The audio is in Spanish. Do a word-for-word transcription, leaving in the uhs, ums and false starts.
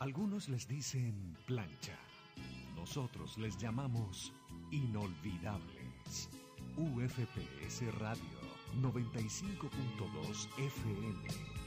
Algunos les dicen plancha. Nosotros les llamamos inolvidables. U F P S Radio noventa y cinco punto dos F M.